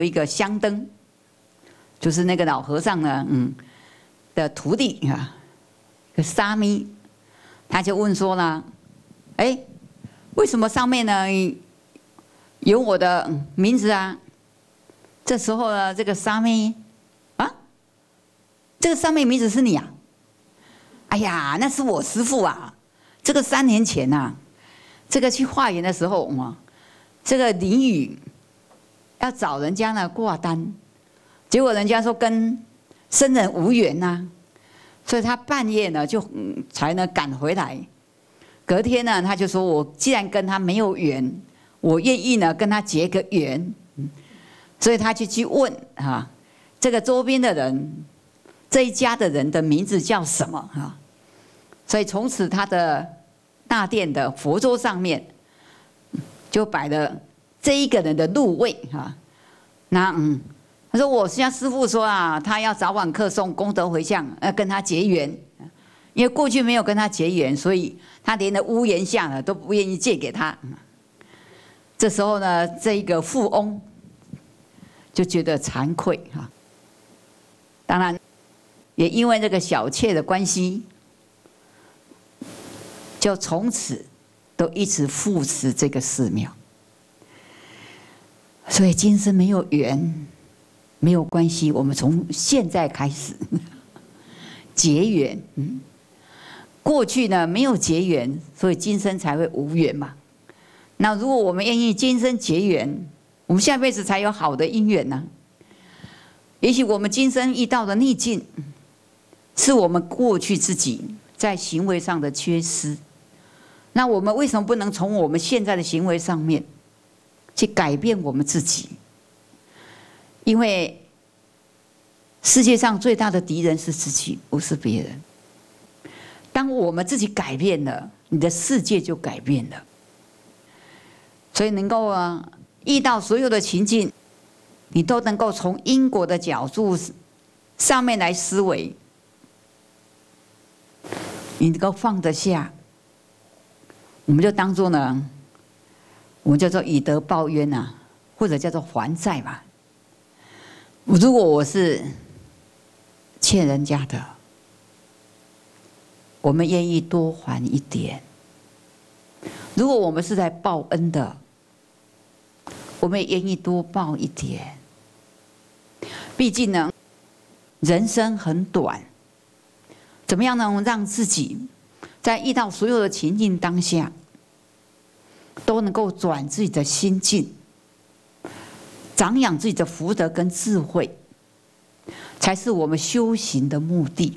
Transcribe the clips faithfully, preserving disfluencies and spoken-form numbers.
有一个香灯，就是那个老和尚呢，嗯的徒弟啊，个沙弥，他就问说呢，哎，为什么上面呢有我的名字啊？这时候呢，这个沙弥啊，这个上面名字是你啊？哎呀，那是我师父啊！这个三年前呐、啊，这个去化缘的时候啊，这个林雨要找人家呢挂单，结果人家说跟僧人无缘呐、啊，所以他半夜呢就、嗯、才能赶回来。隔天呢，他就说我既然跟他没有缘，我愿意呢跟他结个缘。所以他就去问哈，这个周边的人，这一家的人的名字叫什么哈？所以从此他的大殿的佛桌上面就摆了这一个人的路位哈。那嗯，他说我现在师父说啊，他要早晚课诵功德回向，要跟他结缘，因为过去没有跟他结缘，所以他连的屋檐下呢都不愿意借给他。这时候呢，这一个富翁就觉得惭愧哈。当然，也因为这个小妾的关系，就从此都一直护持这个寺庙。所以今生没有缘，没有关系，我们从现在开始结缘。嗯，过去呢没有结缘，所以今生才会无缘嘛。那如果我们愿意今生结缘，我们下辈子才有好的因缘呢。也许我们今生遇到的逆境，是我们过去自己在行为上的缺失。那我们为什么不能从我们现在的行为上面去改变我们自己？因为世界上最大的敌人是自己，不是别人。当我们自己改变了，你的世界就改变了。所以能够啊，遇到所有的情境，你都能够从因果的角度上面来思维，你能够放得下，我们就当作呢，我们叫做以德报怨呐、啊，或者叫做还债吧。如果我是欠人家的，我们愿意多还一点；如果我们是在报恩的，我们也愿意多报一点。毕竟呢，人生很短，怎么样能让自己在遇到所有的情境当下，都能够转自己的心境，长养自己的福德跟智慧，才是我们修行的目的。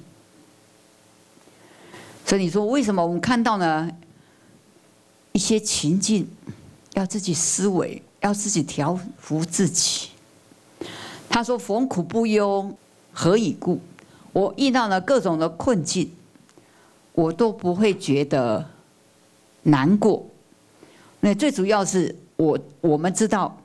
所以你说，为什么我们看到呢一些情境，要自己思维，要自己调伏自己？他说：“逢苦不忧，何以故？”我遇到了各种的困境，我都不会觉得难过。那最主要是我我们知道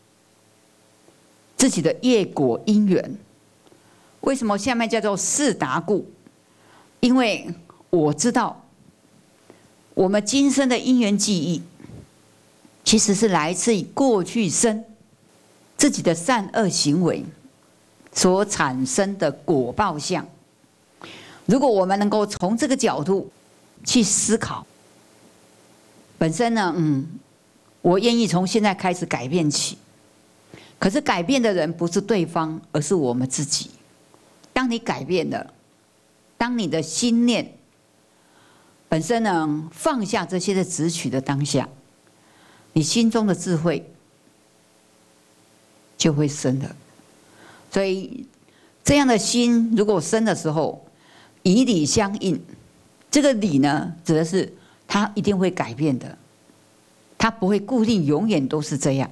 自己的业果因缘。为什么下面叫做四达故？因为我知道我们今生的因缘记忆，其实是来自于过去生自己的善恶行为所产生的果报相。如果我们能够从这个角度去思考，本身呢，嗯，我愿意从现在开始改变起。可是改变的人不是对方，而是我们自己。当你改变了，当你的心念本身呢放下这些的执取的当下，你心中的智慧就会生了。所以这样的心如果生的时候，以理相应，这个理呢指的是它一定会改变的，它不会固定永远都是这样。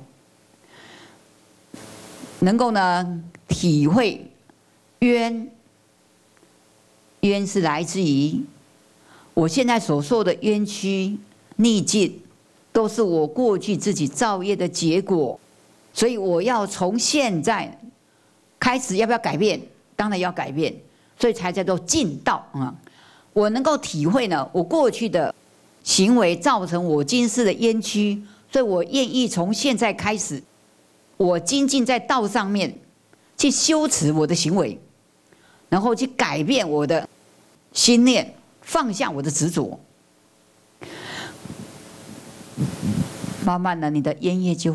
能够呢体会冤，冤是来自于我现在所受的冤屈逆境，都是我过去自己造业的结果。所以我要从现在开始，要不要改变？当然要改变，所以才叫做尽道啊！我能够体会呢，我过去的行为造成我今世的冤屈，所以我愿意从现在开始我精进在道上面，去修持我的行为，然后去改变我的心念，放下我的执着，慢慢的，你的烟叶就